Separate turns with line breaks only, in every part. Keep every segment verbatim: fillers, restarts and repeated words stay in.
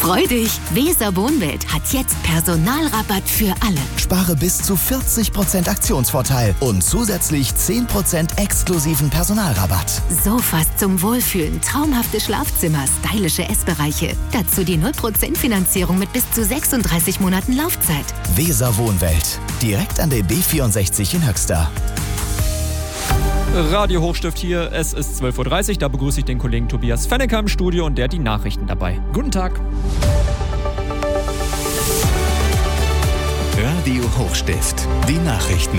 Freu dich! Weser Wohnwelt hat jetzt Personalrabatt für alle.
Spare bis zu vierzig Prozent Aktionsvorteil und zusätzlich zehn Prozent exklusiven Personalrabatt.
Sofas zum Wohlfühlen, traumhafte Schlafzimmer, stylische Essbereiche. Dazu die null Prozent Finanzierung mit bis zu sechsunddreißig Monaten Laufzeit.
Weser Wohnwelt. Direkt an der B vierundsechzig in Höxter.
Radio Hochstift hier, es ist zwölf Uhr dreißig, da begrüße ich den Kollegen Tobias Fennecker im Studio und der hat die Nachrichten dabei. Guten Tag.
Radio Hochstift, die Nachrichten.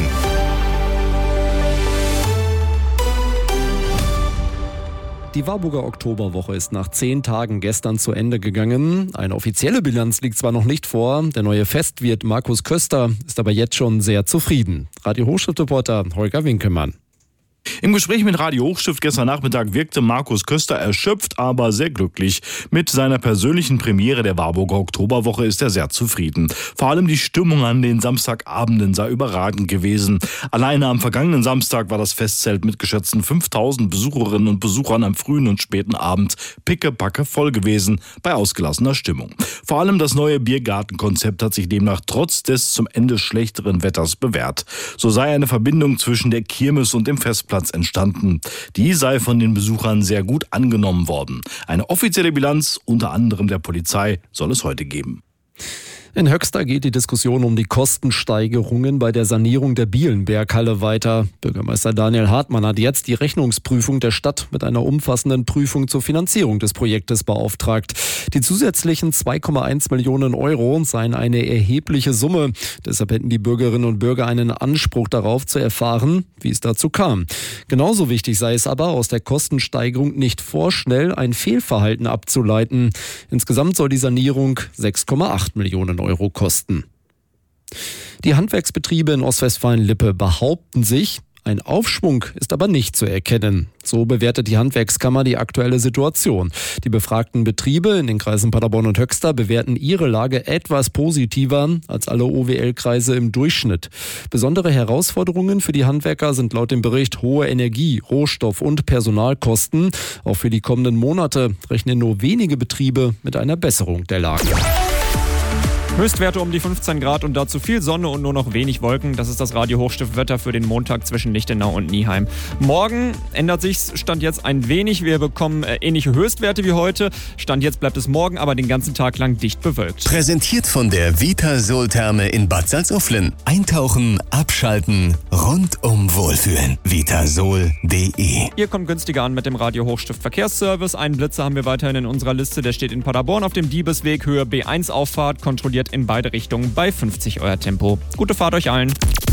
Die Warburger Oktoberwoche ist nach zehn Tagen gestern zu Ende gegangen. Eine offizielle Bilanz liegt zwar noch nicht vor. Der neue Festwirt Markus Köster ist aber jetzt schon sehr zufrieden. Radio Hochstift-Reporter Holger Winkelmann.
Im Gespräch mit Radio Hochstift gestern Nachmittag wirkte Markus Köster erschöpft, aber sehr glücklich. Mit seiner persönlichen Premiere der Warburger Oktoberwoche ist er sehr zufrieden. Vor allem die Stimmung an den Samstagabenden sei überragend gewesen. Alleine am vergangenen Samstag war das Festzelt mit geschätzten fünftausend Besucherinnen und Besuchern am frühen und späten Abend pickepacke voll gewesen, bei ausgelassener Stimmung. Vor allem das neue Biergartenkonzept hat sich demnach trotz des zum Ende schlechteren Wetters bewährt. So sei eine Verbindung zwischen der Kirmes und dem Festplatz entstanden. Die sei von den Besuchern sehr gut angenommen worden. Eine offizielle Bilanz, unter anderem der Polizei, soll es heute geben.
In Höxter geht die Diskussion um die Kostensteigerungen bei der Sanierung der Bielenberghalle weiter. Bürgermeister Daniel Hartmann hat jetzt die Rechnungsprüfung der Stadt mit einer umfassenden Prüfung zur Finanzierung des Projektes beauftragt. Die zusätzlichen zwei Komma eins Millionen Euro seien eine erhebliche Summe. Deshalb hätten die Bürgerinnen und Bürger einen Anspruch darauf zu erfahren, wie es dazu kam. Genauso wichtig sei es aber, aus der Kostensteigerung nicht vorschnell ein Fehlverhalten abzuleiten. Insgesamt soll die Sanierung sechs Komma acht Millionen Euro kosten. Die Handwerksbetriebe in Ostwestfalen-Lippe behaupten sich, ein Aufschwung ist aber nicht zu erkennen. So bewertet die Handwerkskammer die aktuelle Situation. Die befragten Betriebe in den Kreisen Paderborn und Höxter bewerten ihre Lage etwas positiver als alle O W L-Kreise im Durchschnitt. Besondere Herausforderungen für die Handwerker sind laut dem Bericht hohe Energie-, Rohstoff- und Personalkosten. Auch für die kommenden Monate rechnen nur wenige Betriebe mit einer Besserung der Lage. Höchstwerte um die fünfzehn Grad und dazu viel Sonne und nur noch wenig Wolken. Das ist das Radio Hochstift-Wetter für den Montag zwischen Lichtenau und Nieheim. Morgen ändert sich Stand jetzt ein wenig. Wir bekommen ähnliche Höchstwerte wie heute. Stand jetzt bleibt es morgen, aber den ganzen Tag lang dicht bewölkt.
Präsentiert von der Vitasol-Therme in Bad Salzuflen. Eintauchen, abschalten, rundum wohlfühlen. vitasol punkt de.
Ihr kommt günstiger an mit dem Radio Hochstift Verkehrsservice. Einen Blitzer haben wir weiterhin in unserer Liste. Der steht in Paderborn auf dem Diebesweg, Höhe B eins Auffahrt, kontrolliert in beide Richtungen bei fünfzig Euro Tempo. Gute Fahrt euch allen.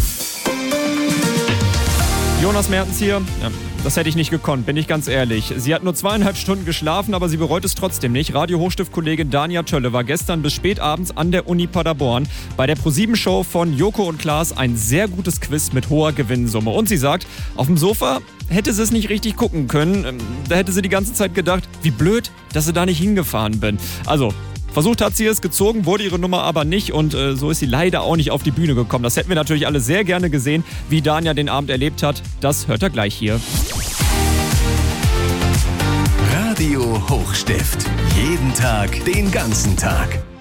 Jonas Mertens hier. Ja, das hätte ich nicht gekonnt, bin ich ganz ehrlich. Sie hat nur zweieinhalb Stunden geschlafen, aber sie bereut es trotzdem nicht. Radio Hochstift-Kollegin Dania Tölle war gestern bis spät abends an der Uni Paderborn. Bei der ProSieben Show von Joko und Klaas ein sehr gutes Quiz mit hoher Gewinnsumme. Und sie sagt, auf dem Sofa hätte sie es nicht richtig gucken können. Da hätte sie die ganze Zeit gedacht, wie blöd, dass sie da nicht hingefahren bin. Also, versucht hat sie es, gezogen wurde ihre Nummer aber nicht und äh, so ist sie leider auch nicht auf die Bühne gekommen. Das hätten wir natürlich alle sehr gerne gesehen, wie Dania den Abend erlebt hat. Das hört er gleich hier.
Radio Hochstift. Jeden Tag, den ganzen Tag.